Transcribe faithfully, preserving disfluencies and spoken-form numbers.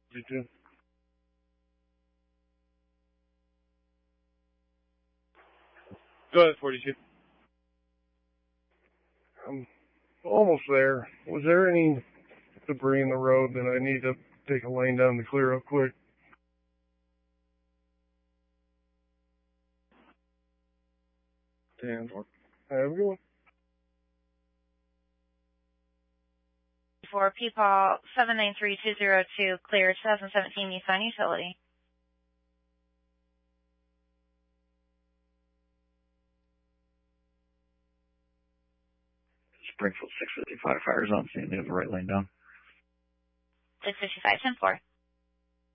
forty-two. Go ahead, forty-two. I'm almost there. Was there any debris in the road that I need to take a lane down to clear up quick? ten four. Have a good one. For P-Paul seven nine three two zero two, clear twenty seventeen Nissan Utility. Springfield six fifty-five, fire zone, seeing the right lane down. six fifty-five, ten four.